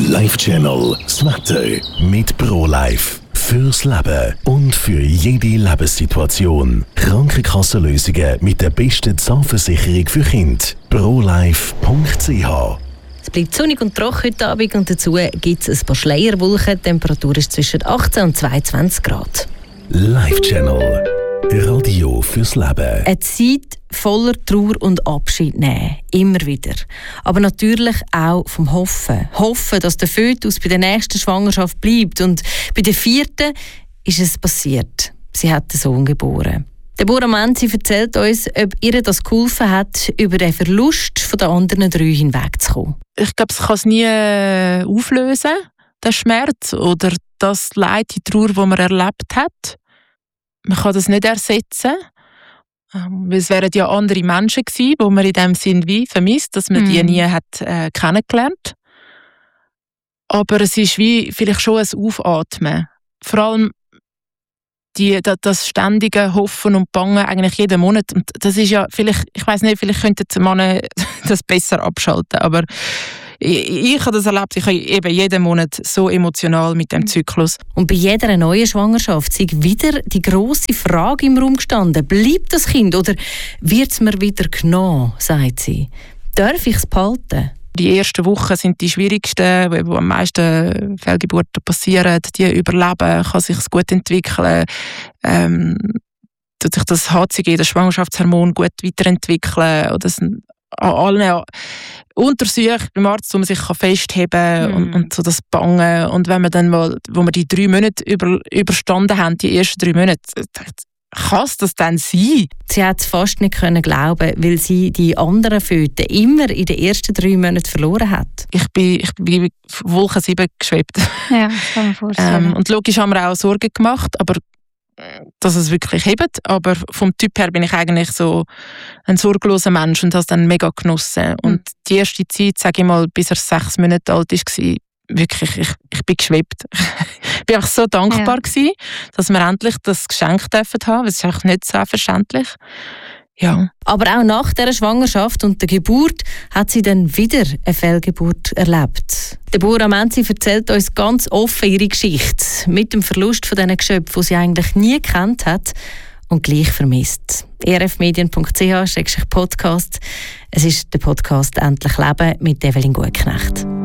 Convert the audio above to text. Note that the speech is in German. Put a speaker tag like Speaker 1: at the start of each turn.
Speaker 1: Live-Channel das Wetter mit ProLife. Fürs Leben und für jede Lebenssituation. Krankenkassenlösungen mit der besten Zahnversicherung für Kinder. ProLife.ch.
Speaker 2: Es bleibt sonnig und trocken heute Abend und dazu gibt es ein paar Schleierwolken. Die Temperatur ist zwischen 18 und 22 Grad.
Speaker 1: Live-Channel. Radio fürs Leben.
Speaker 2: Eine Zeit voller Trauer und Abschied nehmen. Immer wieder. Aber natürlich auch vom Hoffen. Hoffen, dass der Fötus bei der nächsten Schwangerschaft bleibt. Und bei der 4. ist es passiert. Sie hat den Sohn geboren. Deborah Menzi erzählt uns, ob ihr das geholfen hat, über den Verlust von den anderen 3 hinwegzukommen.
Speaker 3: Ich glaube, es kann es nie auflösen, der Schmerz oder das Leid, die Trauer, die man erlebt hat. Man kann das nicht ersetzen. Weil es wären ja andere Menschen gewesen, die man in dem Sinn wie vermisst, dass man die nie hat kennengelernt. Aber es ist wie vielleicht schon ein Aufatmen. Vor allem das ständige Hoffen und Bangen eigentlich jeden Monat. Und das ist ja vielleicht, ich weiss nicht, vielleicht könnten die Männer das besser abschalten. Aber ich habe das erlebt, ich habe eben jeden Monat so emotional mit dem Zyklus.
Speaker 2: Und bei jeder neuen Schwangerschaft ist wieder die grosse Frage im Raum gestanden. Bleibt das Kind oder wird es mir wieder genommen, sagt sie. Darf ich es behalten?
Speaker 3: Die ersten Wochen sind die schwierigsten, wo am meisten Fehlgeburten passieren. Die überleben, kann sich gut entwickeln, tut sich das HCG, das Schwangerschaftshormon, gut weiterentwickeln. Oder an allen Untersuchungen beim Arzt, wo man sich festheben kann und so das Bangen. Und wenn man dann mal, wo wir die 3 Monate überstanden haben, die ersten 3 Monate, kann es das dann sein?
Speaker 2: Sie hat es fast nicht glauben, weil sie die anderen Föten immer in den ersten 3 Monaten verloren hat.
Speaker 3: Ich bin Wolke 7 geschwebt.
Speaker 4: Ja, das kann man vorstellen.
Speaker 3: Und logisch haben wir auch Sorgen gemacht, aber dass es wirklich hebt. Aber vom Typ her bin ich eigentlich so ein sorgloser Mensch und habe es dann mega genossen. Und die erste Zeit, sage ich mal, bis er 6 Monate alt war, wirklich, ich bin geschwebt. Ich bin auch so dankbar gewesen, dass wir endlich das Geschenk dürfen haben. Das ist auch nicht selbstverständlich. Ja.
Speaker 2: Aber auch nach dieser Schwangerschaft und der Geburt hat sie dann wieder eine Fehlgeburt erlebt. Deborah Menzi erzählt uns ganz offen ihre Geschichte mit dem Verlust von diesen Geschöpfen, die sie eigentlich nie gekannt hat und gleich vermisst. rfmedien.ch/podcast. Es ist der Podcast «Endlich Leben» mit Evelyn Gutknecht.